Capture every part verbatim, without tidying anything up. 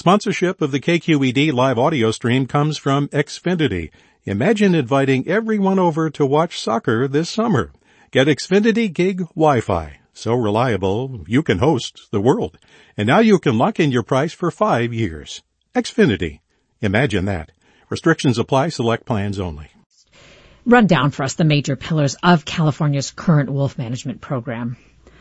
Sponsorship of the K Q E D live audio stream comes from Xfinity. Imagine inviting everyone over to watch soccer this summer. Get Xfinity Gig Wi-Fi. So reliable, you can host the world. And now you can lock in your price for five years. Xfinity. Imagine that. Restrictions apply. Select plans only. Run down for us the major pillars of California's current wolf management program.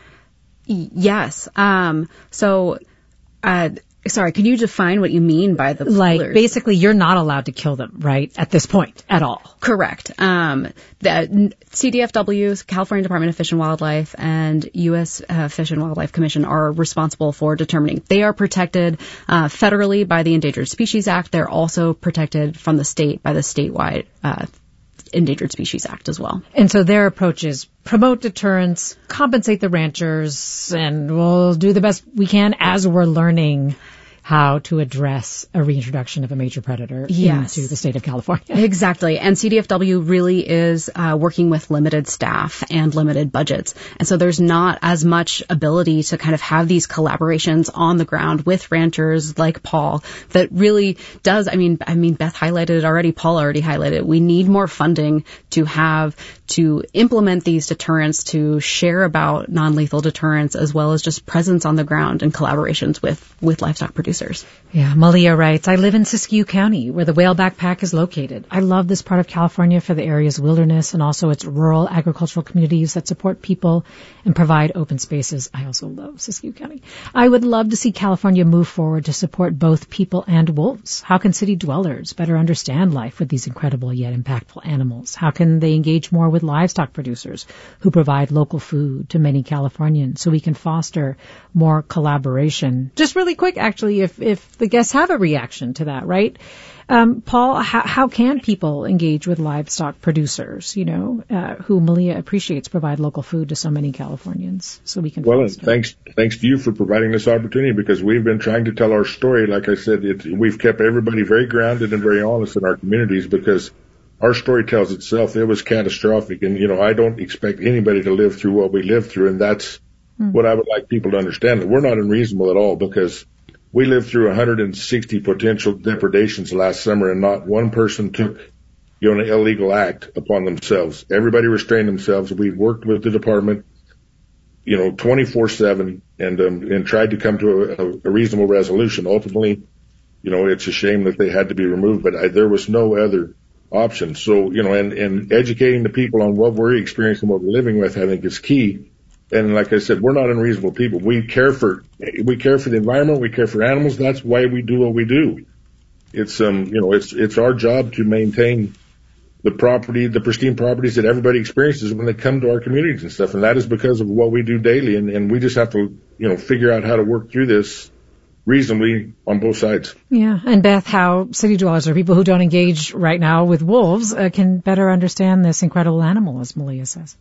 Yes. Um, so, uh, sorry, can you define what you mean by the Like, pillars? basically, you're not allowed to kill them, right, at this point at all. Correct. Um, the C D F W, California Department of Fish and Wildlife, and U S Uh, Fish and Wildlife Commission are responsible for determining. They are protected uh, federally by the Endangered Species Act. They're also protected from the state by the statewide uh Endangered Species Act as well. And so their approach is promote deterrence, compensate the ranchers, and we'll do the best we can as we're learning how to address a reintroduction of a major predator Yes. into the state of California. Exactly. And C D F W really is uh, working with limited staff and limited budgets. And so there's not as much ability to kind of have these collaborations on the ground with ranchers like Paul that really does, I mean, I mean, Beth highlighted it already, Paul already highlighted it. We need more funding to have to implement these deterrents, to share about non-lethal deterrents, as well as just presence on the ground and collaborations with, with livestock producers. Yeah, Malia writes, I live in Siskiyou County, where the whale backpack is located. I love this part of California for the area's wilderness and also its rural agricultural communities that support people and provide open spaces. I also love Siskiyou County. I would love to see California move forward to support both people and wolves. How can city dwellers better understand life with these incredible yet impactful animals? How can they engage more with livestock producers who provide local food to many Californians so we can foster more collaboration? Just really quick, actually, if, if the guests have a reaction to that, right? Um, Paul, how, how can people engage with livestock producers, you know, uh, who Malia appreciates provide local food to so many Californians so we can Well, and foster. thanks, thanks to you for providing this opportunity, because we've been trying to tell our story. Like I said, it, we've kept everybody very grounded and very honest in our communities, because our story tells itself. It was catastrophic. And, you know, I don't expect anybody to live through what we lived through. And that's hmm. what I would like people to understand, that we're not unreasonable at all, because we lived through one hundred sixty potential depredations last summer, and not one person took, you know, an illegal act upon themselves. Everybody restrained themselves. We worked with the department, you know, twenty-four seven, and um, and tried to come to a, a reasonable resolution. Ultimately, you know, it's a shame that they had to be removed, but I, there was no other option. So, you know, and, and educating the people on what we're experiencing, what we're living with, I think is key. And like I said, we're not unreasonable people. We care for, we care for the environment. We care for animals. That's why we do what we do. It's, um, you know, it's, it's our job to maintain the property, the pristine properties that everybody experiences when they come to our communities and stuff. And that is because of what we do daily. And, and we just have to, you know, figure out how to work through this reasonably on both sides. Yeah. And Beth, how city dwellers or people who don't engage right now with wolves uh, can better understand this incredible animal, as Malia says.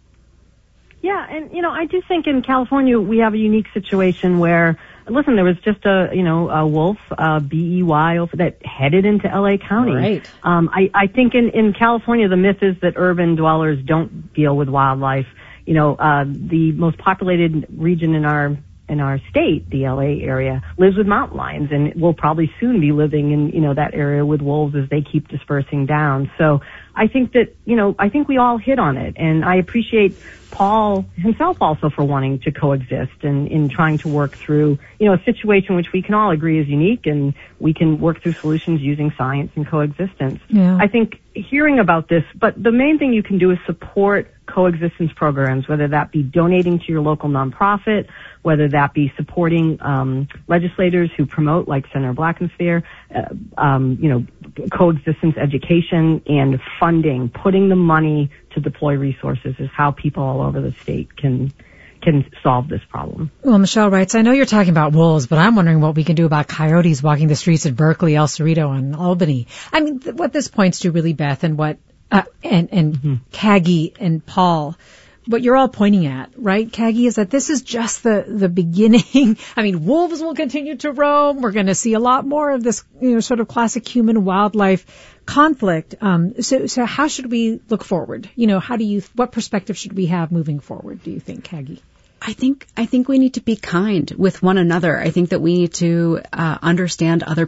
Yeah, and, you know, I do think in California we have a unique situation where, listen, there was just a, you know, a wolf, uh, B E Y, that headed into L A County. Right. Um, I, I think in, in California the myth is that urban dwellers don't deal with wildlife. You know, uh, the most populated region in our in our state, the L A area, lives with mountain lions, and will probably soon be living in, you know, that area with wolves as they keep dispersing down. So I think that, you know, I think we all hit on it, and I appreciate Paul himself also for wanting to coexist and in trying to work through, you know, a situation which we can all agree is unique, and we can work through solutions using science and coexistence. Yeah. I think hearing about this, but the main thing you can do is support coexistence programs, whether that be donating to your local nonprofit, whether that be supporting um, legislators who promote, like Senator Blackensphere, uh, um, you know, coexistence education and funding. Putting the money to deploy resources is how people all over the state can can solve this problem. Well, Michelle writes, I know you're talking about wolves, but I'm wondering what we can do about coyotes walking the streets in Berkeley, El Cerrito, and Albany. I mean, th- what this points to really, Beth, and what uh, and and mm-hmm. Kagi and Paul, what you're all pointing at, right, Kagi, is that this is just the, the beginning. I mean, wolves will continue to roam. We're going to see a lot more of this, you know, sort of classic human-wildlife conflict. Um, so, so how should we look forward? You know, how do you, what perspective should we have moving forward, do you think, Kagi? I think I think we need to be kind with one another. I think that we need to uh, understand other